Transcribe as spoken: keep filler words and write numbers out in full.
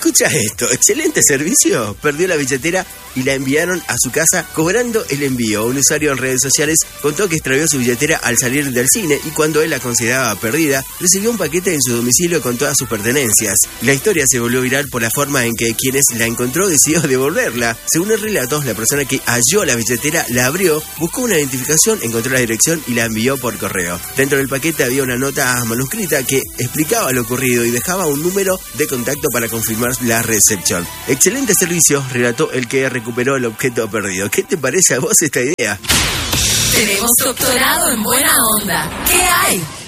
Escucha esto, excelente servicio. Perdió la billetera y la enviaron a su casa cobrando el envío. Un usuario en redes sociales contó que extravió su billetera al salir del cine y cuando él la consideraba perdida, recibió un paquete en su domicilio con todas sus pertenencias. La historia se volvió viral por la forma en que quienes la encontró decidió devolverla. Según el relato, la persona que halló la billetera la abrió, buscó una identificación, encontró la dirección y la envió por correo. Dentro del paquete había una nota manuscrita que explicaba lo ocurrido y dejaba un número de contacto para confirmar la recepción. Excelente servicio, relató el que recuperó el objeto perdido. ¿Qué te parece a vos esta idea? Tenemos doctorado en buena onda. ¿Qué hay?